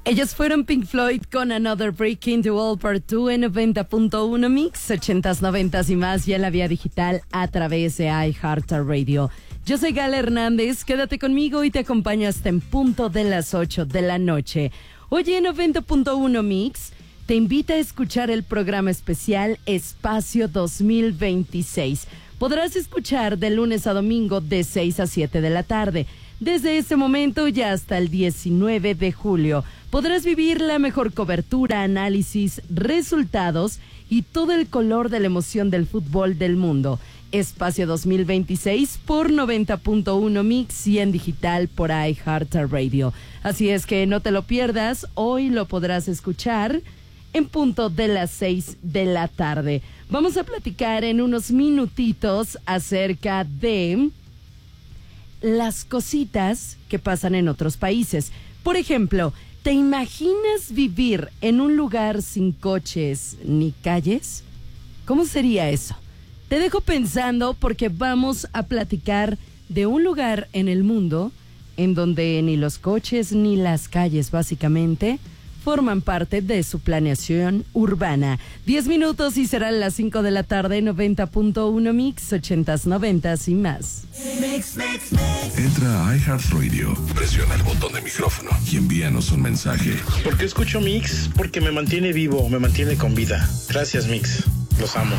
Ellos fueron Pink Floyd con Another Break in the Wall Part 2 en 90.1 Mix, 80s, 90s y más, y en la vía digital a través de iHeartRadio. Yo soy Gala Hernández, quédate conmigo y te acompaño hasta en punto de las 8 de la noche. Hoy en 90.1 Mix te invita a escuchar el programa especial Espacio 2026. Podrás escuchar de lunes a domingo de 6 a 7 de la tarde. Desde ese momento y hasta el 19 de julio podrás vivir la mejor cobertura, análisis, resultados y todo el color de la emoción del fútbol del mundo. Espacio 2026 por 90.1 Mix y en digital por iHeartRadio. Así es que no te lo pierdas, hoy lo podrás escuchar en punto de las 6 de la tarde. Vamos a platicar en unos minutitos acerca de las cositas que pasan en otros países. Por ejemplo, ¿te imaginas vivir en un lugar sin coches ni calles? ¿Cómo sería eso? Te dejo pensando porque vamos a platicar de un lugar en el mundo en donde ni los coches ni las calles básicamente forman parte de su planeación urbana. 10 minutos y serán las 5 de la tarde, 90.1 Mix, 80s, 90s y más. Entra a iHeartRadio, presiona el botón de micrófono y envíanos un mensaje. ¿Por qué escucho Mix? Porque me mantiene vivo, me mantiene con vida. Gracias, Mix. Los amo.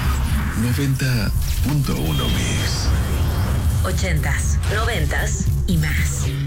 90.1 Mix. 80s, 90s y más.